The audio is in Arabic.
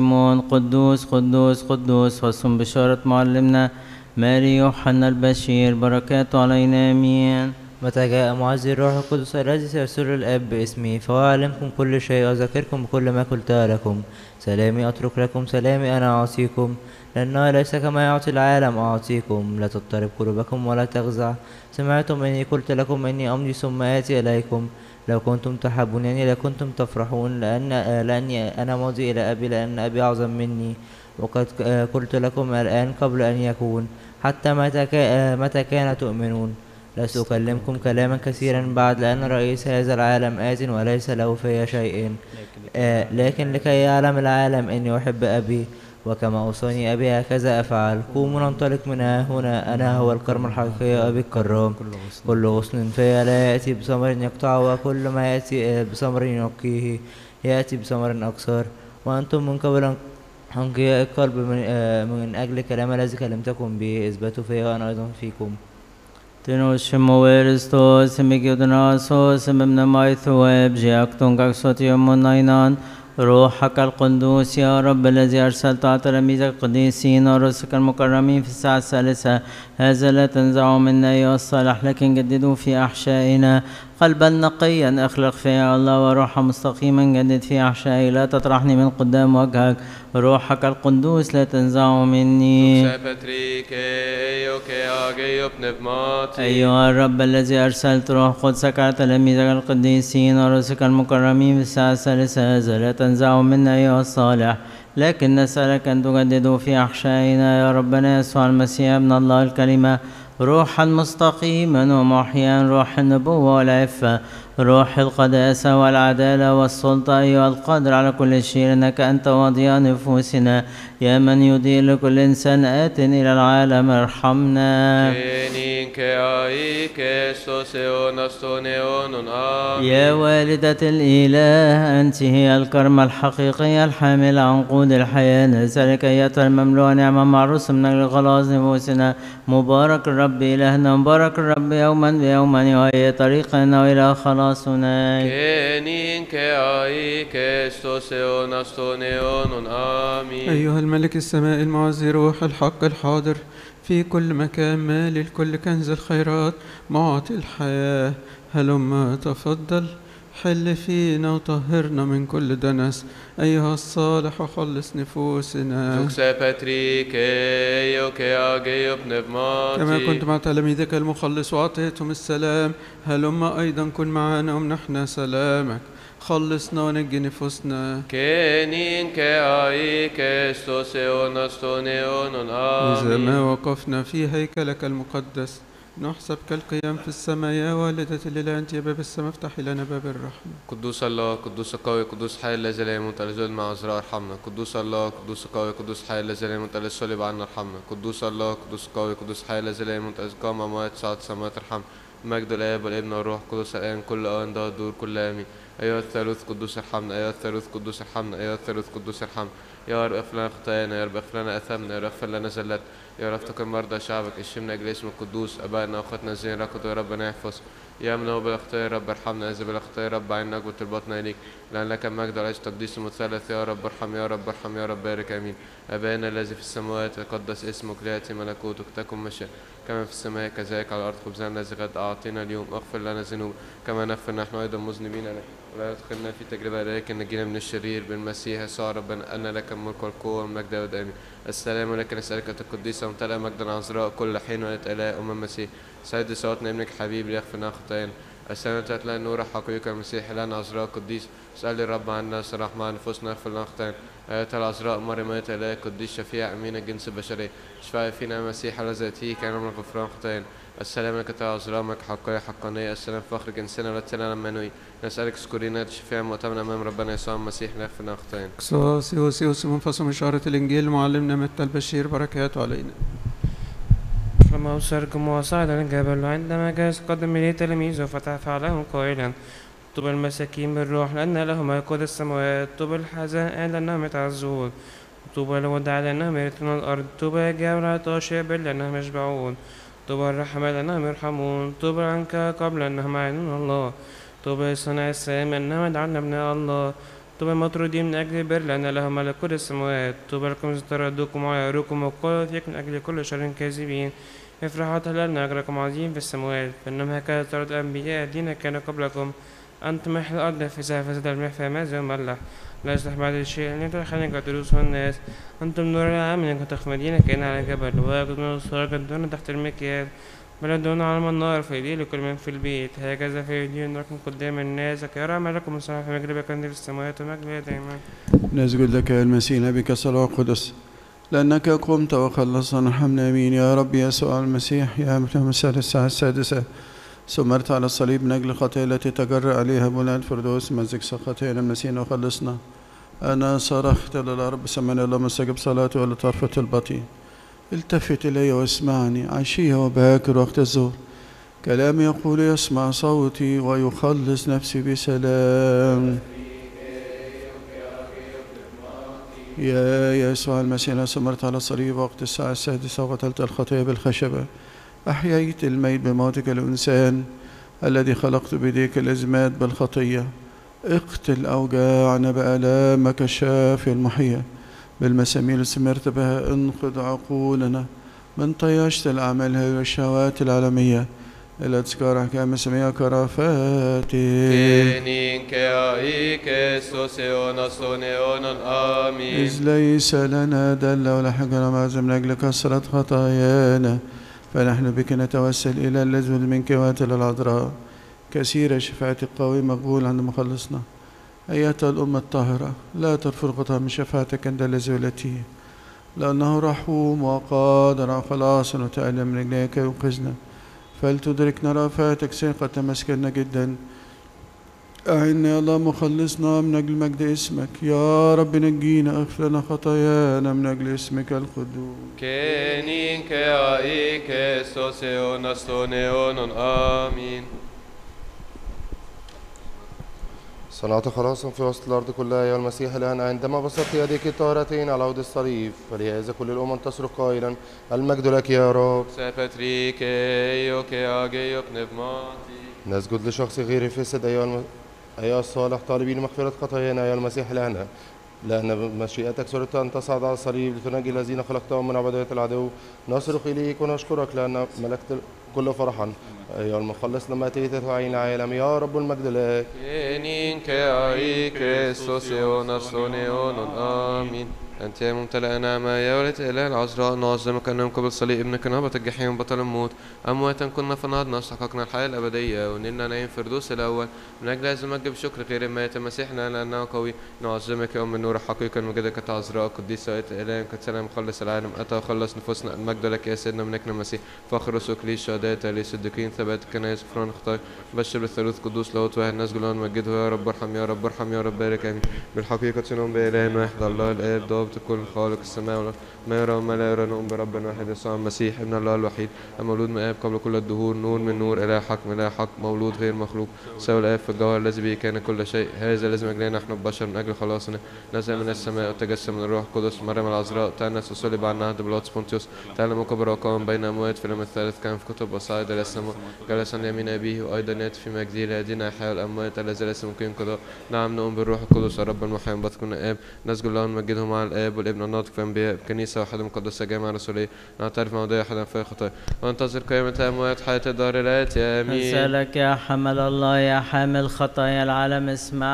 قدوس قدوس قدوس، وصم بشارة معلمنا ماري يوحنا البشير، بركاته علينا آمين. متى جاء معزي الروح القدس الذي سيرسل الآب باسمي فهو يعلمكم كل شيء ويذكركم بكل ما قلته لكم. سلامي أترك لكم، سلامي أنا أعطيكم، لأنه ليس كما يعطي العالم أعطيكم. لا تضطرب قلوبكم ولا تفزع. سمعتم أني قلت لكم إني أمضي ثم آتي إليكم. لو كنتم تحبونني لكنتم تفرحون لأني أنا ماضي إلى أبي، لأن أبي أعظم مني. وقد قلت لكم الآن قبل أن يكون، حتى متى كان تؤمنون. لست أكلمكم كلاما كثيرا بعد، لأن رئيس هذا العالم آت وليس له في شيء. لكن لكي يعلم العالم إني أحب أبي، وكما أوصاني أبي هكذا أفعل. قوموا ننطلق من هنا. أنا هو الكرم الحقيقي وأبي الكرام. كل غصن في لا يأتي بثمر يقطعه، وكل ما يأتي بثمر ينقيه يأتي بثمر أكثر. وأنتم من قبل أنقياء القلب من أجل الكلام الذي كلمتكم به اثبتوا فيه وأنا أيضا فيكم. تنوشم ويرستوس ميجودناسوس ممن مايثواب جاكتون كاكسوت يوم ناينان. روحك القدوس يا رب الذي أرسلت على تلاميذك القديسين ورسلك المكرمين في الساعة الثالثة، هذا لا تنزعوا منا أيها الصالح، لكن جددوا في أحشائنا قلبا نقيا اخلق فيا الله، وروحا مستقيما جدد في أحشائي. لا تطرحني من قدام وجهك، روحك القدوس لا تنزعه مني. أيها الرب الذي أرسلت روح قدسك على تلاميذك القديسين ورسلك المكرمين في الساعة الثالثة، هذا لا تنزعه منا أيها الصالح، لكن نسألك أن تجددوا في أحشائنا يا ربنا يسوع المسيح ابن الله الكلمة، روحا مستقيما ومحيا، روح النبوة والعفة، روح القداسة والعدالة والسلطة، أيها القادر على كل شيء، إنك أنت وضياء نفوسنا يا من يضيء لكل إنسان آت إلى العالم، ارحمنا. يا والدة الإله، أنت هي الكرمة الحقيقية الحاملة عن قود الحياة، نسألك أيتها المملوءة نعمة معروسة من أجل خلاص نفوسنا. مبارك الرب إلهنا، مبارك الرب يوما بيوما، وهي طريقنا وإلى خلاصنا. أيها الملك السماء المعزي، روح الحق الحاضر في كل مكان، مالي الكل كنز الخيرات، معطي الحياة، هلما تفضل حل فينا وطهرنا من كل دنس، أيها الصالح وخلص نفوسنا. كما كنت مع تلاميذك المخلص وأعطيتهم السلام، هلما أيضا كن معنا ومنحنا سلامك، خلصنا ونجي نفوسنا. إذا ما وقفنا في هيكلك المقدس نحسب كالقيام في السماء، يا والدة الإله أنت يا باب السماء افتحي لنا باب الرحمة. قدوس الله، قدوس القوي، قدوس حي الذي لا يموت، الذي مع عذراء ارحمنا. قدوس الله، قدوس القوي، قدوس حي الذي لا يموت، الذي صلب عنا ارحمنا. قدوس الله، قدوس القوي، قدوس حي الذي لا يموت، الذي قام أموات صعد السماوات ارحمنا. مجد الآب والابن والروح القدس الآن كل آن دور كل آمين. أيها الثالوث قدوس ارحمنا، أيها الثالوث قدوس ارحمنا، أيها الثالوث قدوس ارحمنا. يا رب اغفر لنا خطايانا، يا رب اغفر لنا أثامنا، يا رب اغفر لنا زلات، يا رب افتكر مرضى شعبك، اشفنا أجل اسم القدوس. أبائنا وأخواتنا الذين ركضوا يا ربنا يحفظ. يا من هو بالأخطاء يا رب ارحمنا، إذا بالأخطاء يا رب عين نجوى طلباتنا إليك، لأن لك المجد والعز تقديس المثلث. يا رب ارحم، يا رب ارحم، يا رب بارك آمين. أبانا الذي في السماوات يتقدس اسمك، ليأتي ملكوتك، تكن مشيئتك كما في السماء كذلك على الأرض. خبزنا الذي غد أعطينا اليوم، اغفر لنا ذنوبنا كما نغفر نحن أيضا مذنبين لنا، ولا تدخلنا في تجربة، لكن نجينا من الشرير بالمسيح يسوع ربنا، أن لك الملك والقوة والمجد أبدا آمين. السلام لك نسألك القديسة وامتلأ مجدا عذراء كل حين ونتألاء المسيح. سيد صلاتنا ابنك حبيب ليغفر لنا خطايانا. السلام تتلأ النور حقيقة المسيح لنا عذراء قديس، اسأل الرب عنا صلاح مع نفوسنا يغفر لنا خطايانا. آياتها العذراء مريم آية الآية قديس شفيع أمين الجنس البشري، اشفعي فينا المسيح الذي يأتيه كان من غفران خطايانا. السلام لك يا عذراء ملك حقيقية حقانية، السلام فخر جنسنا والتنا لما نوي، نسألك اذكرينا شفيع مؤتمنا أمام ربنا يسوع المسيح ليغفر لنا خطايانا. كسوسي منفصل من إشارة الإنجيل معلمنا متى البشير بركاته علينا. لما أسركم وصعد الجبل، وعندما جلس قدم إليه تلاميذه فتح فعلهم قائلا: طوبى المساكين بالروح لأن لهم ملكوت السماوات، طوبى الحزائن لأنهم يتعزون، طوبى الوداع لأنهم يرثون الأرض، طوبى الجوع العطاش لأنهم يشبعون، طوبى الرحمة لأنهم يرحمون، طوبى العنكا قبل أنهم يعلنون الله، طوبى صناع السلام لأنهم يدعون أبناء الله، طوبى المطرودين من أجل البر لأن لهم ملكوت السماوات. طوبى لكم إذ طردوكم وعايروكم وقالوا فيكم من أجل كل شر كاذبين. افرحوا تهللنا أجركم عظيم في السماوات فإنهم هكذا طرد أنبياء الذين كانوا قبلكم. أنتم محل الأرض فساد المحفى ماذا يملح لا يصلح بعد الشيء أن يتخلق دروس الناس. أنتم نور العالم إنكم تخمدين كأن على جبل ويقودون السراج دون تحت المكيال بلدون على النار فيدين لكل من في البيت هكذا فيدين لكم قدام الناس كيرى عملكم الصالح في مجربك عند في السماوات ومجد دائما. نسجد لك يا المسيح بك صلاة القدس لأنك قمت وخلصنا. ارحمنا آمين يا رب يسوع المسيح يا مساء الساعة 6 سمرت على الصليب من أجل خطايا التي تجرأ عليها بناء الفردوس مزق خطايانا المسيح وخلصنا. أنا صرخت للرب سمعني اللهم استجب صلاتي ولا طرفة البطيء. التفت إلي واسمعني عشية وباكر وقت الظهر كلامي يقول يسمع صوتي ويخلص نفسي بسلام. يا يسوع المسيح سمرت على الصليب وقت الساعة 6 وقتلت الخطية بالخشبة. أحييت الميت بموتك الإنسان الذي خلقت بيديك الإزمات بالخطية. اقتل أوجاعنا بآلامك الشافي المحية. بالمسامير سمرت بها انقذ عقولنا من طيشت الأعمال والشهوات العالمية إلى تذكار أحكام سمية كرافاتي. إذ ليس لنا دل ولا حجر معزم من أجل كثرة خطايانا فنحن بك نتوسل إلى اللذوذ منك واتل العذراء كثير شفاعة القوي مقبول عند مخلصنا. أيتها الأمة الطاهرة لا ترفض من شفاعتك عند اللذوذتي لأنه رحوم وقادر خلاص وتألم من رجليك ينقذنا فلتدركنا رأفاتك سيقة تمسكنا جدا. أعنا يا الله مخلصنا من أجل مجد اسمك يا رب نجينا اغفر لنا خطايانا من أجل اسمك القدوس. آمين. صنعت خلاصا في وسط الأرض كلها يا المسيح الآن عندما بسطت يديك الطاهرتين على عود الصليب فلهذا كل الأمم تصرخ قائلا المجد لك يا رب. نسجد لشخص غير فاسد أيها الصالح طالبين مغفرة خطايانا يا المسيح الآن لأن مشيئتك سرت أن تصعد على الصليب لتنجي الذين خلقتهم من عبودية العدو. نصرخ إليك ونشكرك لأن ملكت كل فرحا أيها المخلص لما أتيت تعين العالم يا رب المجد لك. آمين. أنت يا ممتلئ نعمة يا ولد الإله العذراء نعظمك أنهم قبل صليب ابنك نهبة الجحيم بطل الموت أمواتا كنا فنهضنا استحققنا الحياة الأبدية ونلنا نعيم فردوس الأول من أجل هذا المجد بشكر غير ما يتمسيحنا لأنه قوي. نعظمك يا أم النور حقيقة مجدك عذراء قديسة إله قد سلام مخلص العالم أتى وخلص نفوسنا. المجد لك يا سيدنا منكنا المسيح فخر رسولك لي الشهداء لي صديقين ثبات كنائس غفران الخطايا بشر بالثالوث قدوس لاهوت واحد ناس جلان مجده يا رب ارحم يا رب ارحم يا رب بارك آمين. بالحقيقة نؤمن بإله واحد الله الآب ضابط الكل خالق السماء والأرض ما يرى وما لا يرى. نؤمن برب واحد يسوع المسيح ابن الله الوحيد المولود من آب قبل كل الدهور نور من نور إله حق من إله حق مولود غير مخلوق سوى الآب في الجوهر الذي به كان كل شيء. هذا لازم أجلنا نحن البشر من أجل خلاصنا نزل من السماء وتجسم من الروح القدس مريم العذراء تأنس وصلب على النهر بيلاطس بونتيوس تعلم وكبر وقام بين أموات في اليوم الثالث كان في كتب وصعد إلى السماء جلس عن يمين أبيه وأيضا يأتي في مجده ليدين أحياء الأموات الذي ليس ممكن قضاء. نعم نؤمن بالروح القدس الرب المحيي من بطن الآب نسجد له ونمجده مع الآب والابن الناطق في أنبياء كنيسة واحدة مقدسة جامعة رسولية نعترف موضوع أحدا في خطايا وننتظر قيامة الأموات حياة الدار الآتية. آمين. نسألك يا حمل الله يا حامل خطايا العالم اسمع